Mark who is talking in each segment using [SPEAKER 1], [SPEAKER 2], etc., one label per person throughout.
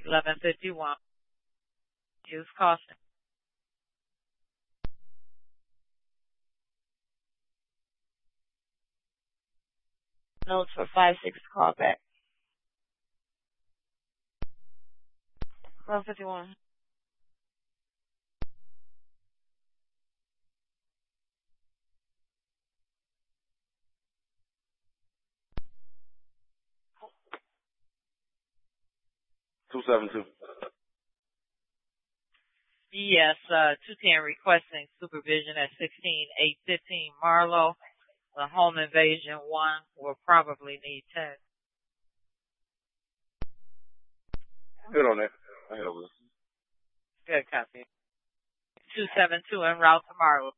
[SPEAKER 1] 1151. Use caution.
[SPEAKER 2] Notes for 5-6 callback. 1251.
[SPEAKER 1] Yes, 210 requesting supervision at 16815 Marlowe. The home invasion 1 will probably need 10.
[SPEAKER 3] Good on that. I handle this.
[SPEAKER 1] Good copy. 272 en route to Marlowe.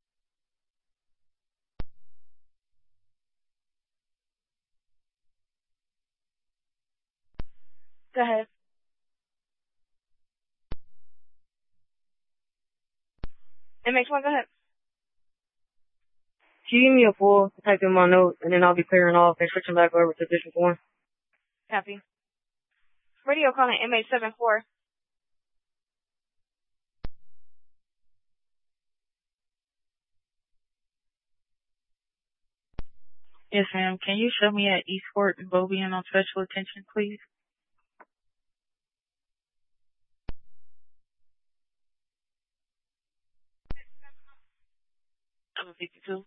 [SPEAKER 2] Go ahead. MH1, go ahead. Can you give me a full to type in my notes, and then I'll be clearing off and switching back over to District 1? Copy. Radio calling MH74.
[SPEAKER 1] Yes, ma'am. Can you show me at Eastport and Bobian on special attention, please? I'm 52.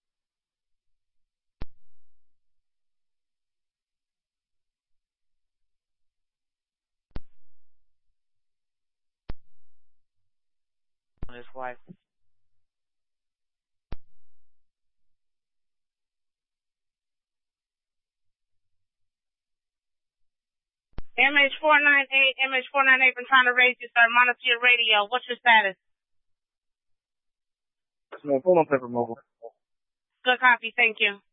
[SPEAKER 1] His wife.
[SPEAKER 2] MH498, been trying to raise you, sir. Monitor your radio. What's your status?
[SPEAKER 3] No, pull on paper mobile.
[SPEAKER 2] Good copy. Thank you.